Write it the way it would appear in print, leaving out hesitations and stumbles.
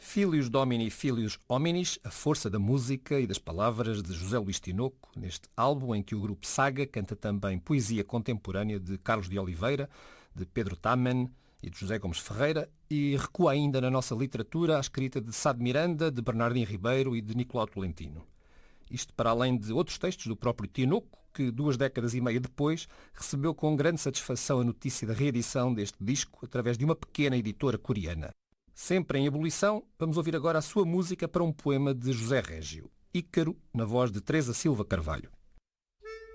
Filius Domini Filius Hominis, a força da música e das palavras de José Luís Tinoco, neste álbum em que o grupo Saga canta também poesia contemporânea de Carlos de Oliveira, de Pedro Taman e de José Gomes Ferreira, e recua ainda na nossa literatura a escrita de Sá de Miranda, de Bernardino Ribeiro e de Nicolau Tolentino. Isto para além de outros textos do próprio Tinoco, que 2 décadas e meia depois recebeu com grande satisfação a notícia da reedição deste disco através de uma pequena editora coreana. Sempre em ebulição, vamos ouvir agora a sua música para um poema de José Régio, Ícaro, na voz de Teresa Silva Carvalho.